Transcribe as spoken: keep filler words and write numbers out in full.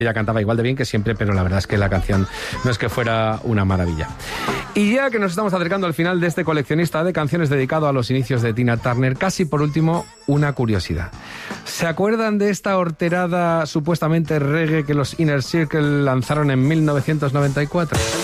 Ella cantaba igual de bien que siempre, pero la verdad es que la canción no es que fuera una maravilla. Y ya que nos estamos acercando al final de este coleccionista de canciones dedicado a los inicios de Tina Turner, casi por último, una curiosidad. ¿Se acuerdan de esta horterada supuestamente reggae que los Inner Circle lanzaron en mil novecientos noventa y cuatro?